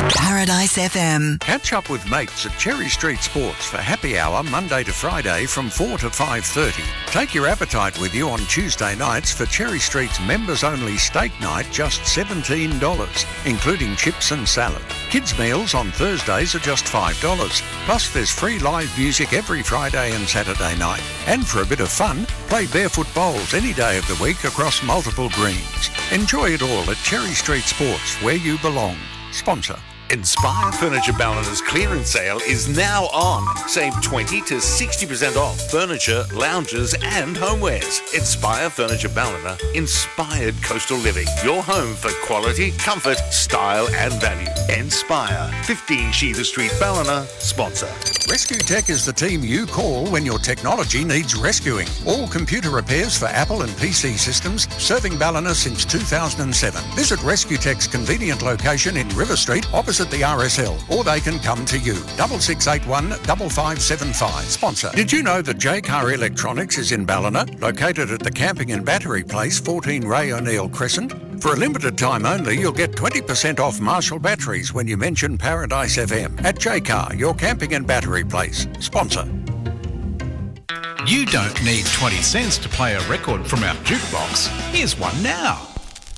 Paradise FM. Catch up with mates at Cherry Street Sports for happy hour Monday to Friday from 4 to 5:30. Take your appetite with you on Tuesday nights for Cherry Street's members-only steak night, just $17, including chips and salad. Kids' meals on Thursdays are just $5. Plus, there's free live music every Friday and Saturday night. And for a bit of fun, play barefoot bowls any day of the week across multiple greens. Enjoy it all at Cherry Street Sports, where you belong. Sponsor. Inspire Furniture Ballina's clearance sale is now on. Save 20 to 60% off furniture, lounges and homewares. Inspire Furniture Ballina, inspired coastal living. Your home for quality, comfort, style and value. Inspire, 15 Shiva Street, Ballina, sponsor. Rescue Tech is the team you call when your technology needs rescuing. All computer repairs for Apple and PC systems, serving Ballina since 2007. Visit Rescue Tech's convenient location in River Street, opposite the RSL, or they can come to you. 6681 5575. Sponsor. Did you know that J-Car Electronics is in Ballina, located at the Camping and Battery Place, 14 Ray O'Neill Crescent? For a limited time only, you'll get 20% off Marshall batteries when you mention Paradise FM at J-Car, your camping and battery place. Sponsor. You don't need 20 cents to play a record from our jukebox. Here's one now.